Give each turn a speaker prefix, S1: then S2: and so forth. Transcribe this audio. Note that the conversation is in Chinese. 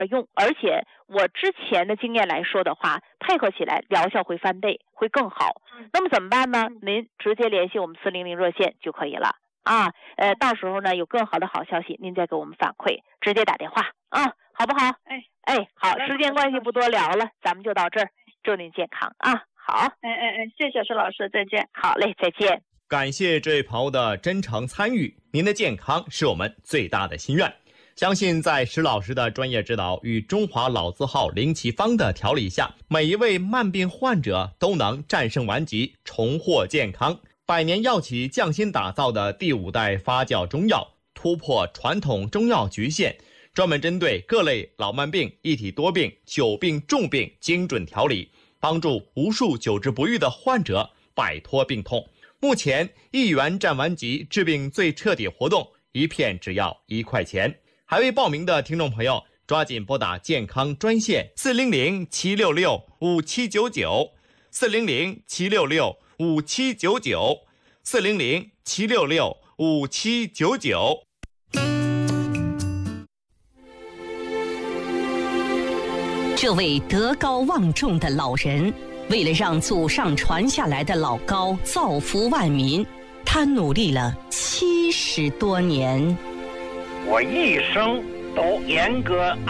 S1: 用，而且我之前的经验来说的话，配合起来疗效会翻倍，会更好。那么怎么办呢？您直接联系我们400热线就可以了啊。到时候呢有更好的好消息，您再给我们反馈，直接打电话啊，好不好？好，时间关系不多聊了，咱们就到这儿，祝您健康啊。好，
S2: 谢谢施老师，再见。
S1: 好嘞，再见。
S3: 感谢这位朋友的真诚参与，您的健康是我们最大的心愿。相信在施老师的专业指导与中华老字号灵奇方的调理下，每一位慢病患者都能战胜顽疾，重获健康。百年药企匠心打造的第5代发酵中药，突破传统中药局限，专门针对各类老慢病、一体多病、久病重病精准调理，帮助无数久治不愈的患者摆脱病痛。目前1元战顽疾治病最彻底活动，1片只要1块钱。还未报名的听众朋友，抓紧拨打健康专线400-766-5799 400-766-5799 400-766-5799。
S4: 这位德高望重的老人，为了让祖上传下来的老高造福万民，他努力了70多年。
S5: 我一生都严格